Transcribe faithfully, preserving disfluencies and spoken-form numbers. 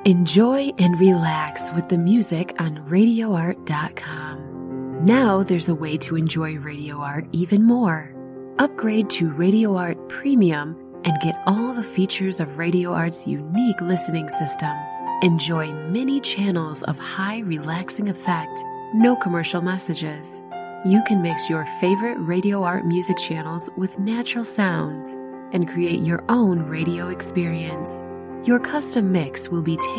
Enjoy and relax with the music on radio art dot com. Now there's a way to enjoy Radio Art even more. Upgrade to Radio Art Premium and get all the features of Radio Art's unique listening system. Enjoy many channels of high relaxing effect, no commercial messages. You can mix your favorite Radio Art music channels with natural sounds and create your own radio experience. Your custom mix will be tailored